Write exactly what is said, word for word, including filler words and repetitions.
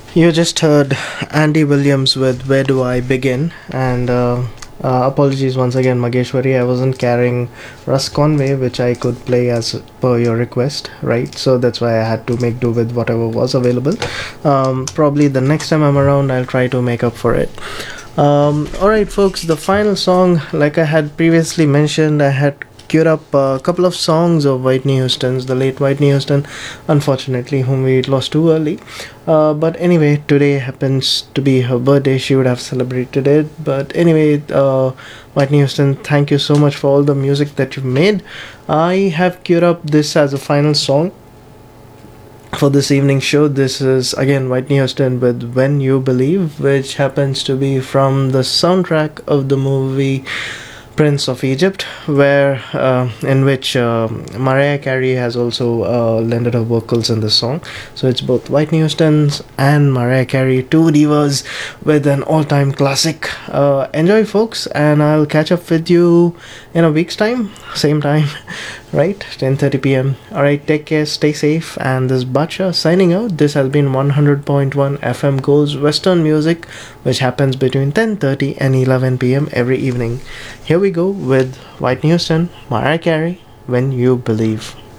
You just heard Andy Williams with Where Do I Begin? And uh, uh, apologies once again, Mageshwari. I wasn't carrying Russ Conway, which I could play as per your request, right? So that's why I had to make do with whatever was available. Um, probably the next time I'm around, I'll try to make up for it. Um, Alright, folks, the final song, like I had previously mentioned, I had queued up a couple of songs of Whitney Houston's, the late Whitney Houston, unfortunately, whom we lost too early. Uh, but anyway, today happens to be her birthday. She would have celebrated it. But anyway, uh, Whitney Houston, thank you so much for all the music that you've made. I have queued up this as a final song for this evening show. This is again Whitney Houston with When You Believe, which happens to be from the soundtrack of the movie Prince of Egypt, where uh, in which uh, Mariah Carey has also uh, lended her vocals in the song. So it's both Whitney Houston's and Mariah Carey, two divas with an all-time classic. Uh, enjoy, folks, and I'll catch up with you in a week's time, same time, right? ten thirty p m. All right, take care, stay safe, and this is Bacha signing out. This has been one hundred point one F M Goes Western Music, which happens between ten thirty and eleven p m every evening. Here we go with Whitney Houston, Mariah Carey, When You Believe.